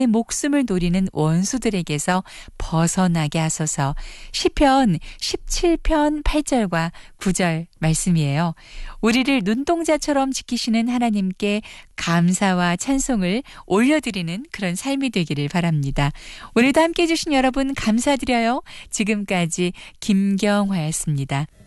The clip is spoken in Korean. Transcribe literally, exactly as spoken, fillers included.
목숨을 노리는 원수들에게서 벗어나게 하소서. 시편 십칠 편 팔 절과 구 절 말씀이에요. 우리를 눈동자처럼 지키시는 하나님께 감사와 찬송을 올려드리는 그런 삶이 되기를 바랍니다. 오늘도 함께해 주신 여러분 감사드려요. 지금까지 김경화였습니다.